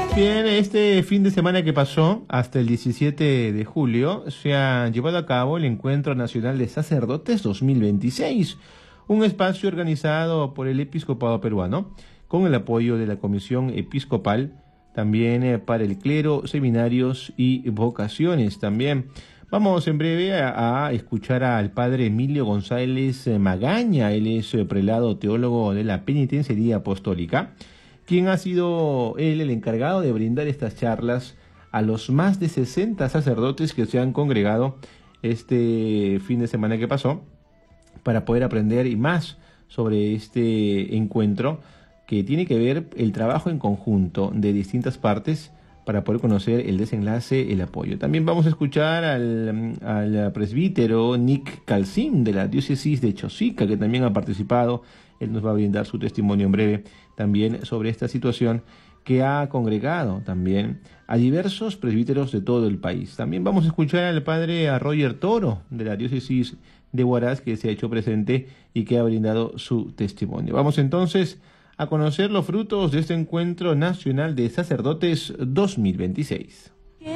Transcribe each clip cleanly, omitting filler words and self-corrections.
Bien, este fin de semana que pasó, hasta el 17 de julio, se ha llevado a cabo el Encuentro Nacional de Sacerdotes 2026, un espacio organizado por el Episcopado Peruano, con el apoyo de la Comisión Episcopal, también para el clero, seminarios y vocaciones también. Vamos en breve a escuchar al padre Emilio González Magaña. Él es prelado teólogo de la Penitenciaría Apostólica, quien ha sido él el encargado de brindar estas charlas a los más de 60 sacerdotes que se han congregado este fin de semana que pasó para poder aprender y más sobre este encuentro que tiene que ver el trabajo en conjunto de distintas partes para poder conocer el desenlace, el apoyo. También vamos a escuchar al presbítero Nick Calcín de la diócesis de Chosica, que también ha participado. Él nos va a brindar su testimonio en breve también sobre esta situación que ha congregado también a diversos presbíteros de todo el país. También vamos a escuchar al padre Roger Toro de la diócesis de Huaraz, que se ha hecho presente y que ha brindado su testimonio. Vamos entonces a conocer los frutos de este Encuentro Nacional de Sacerdotes 2026.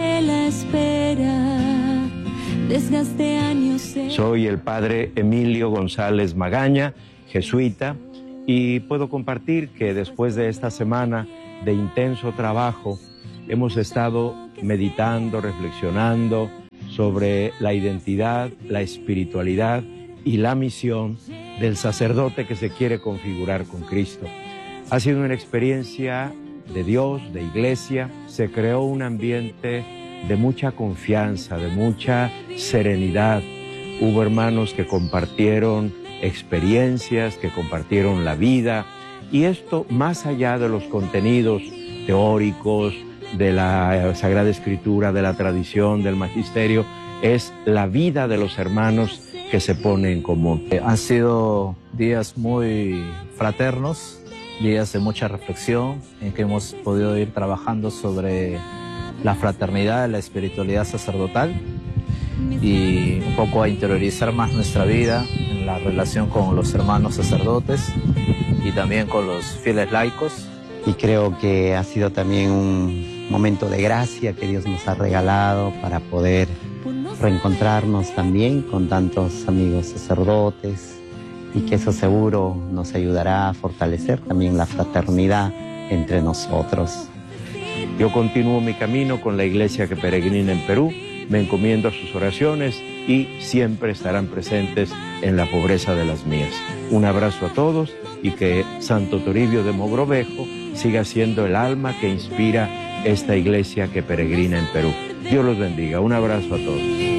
Soy el padre Emilio González Magaña, jesuita, y puedo compartir que después de esta semana de intenso trabajo hemos estado meditando, reflexionando sobre la identidad, la espiritualidad y la misión del sacerdote que se quiere configurar con Cristo. Ha sido una experiencia de Dios, de iglesia. Se creó un ambiente de mucha confianza, de mucha serenidad. Hubo hermanos que compartieron experiencias, que compartieron la vida, y esto más allá de los contenidos teóricos, de la Sagrada Escritura, de la tradición, del magisterio, es la vida de los hermanos que se pone en común. Han sido días muy fraternos, días de mucha reflexión, en que hemos podido ir trabajando sobre la fraternidad, la espiritualidad sacerdotal, y un poco a interiorizar más nuestra vida en la relación con los hermanos sacerdotes y también con los fieles laicos. Y creo que ha sido también un momento de gracia que Dios nos ha regalado para poder reencontrarnos también con tantos amigos sacerdotes, y que eso seguro nos ayudará a fortalecer también la fraternidad entre nosotros. Yo continúo mi camino con la iglesia que peregrina en Perú, me encomiendo a sus oraciones y siempre estarán presentes en la pobreza de las mías. Un abrazo a todos y que Santo Toribio de Mogrovejo siga siendo el alma que inspira esta iglesia que peregrina en Perú. Dios los bendiga. Un abrazo a todos.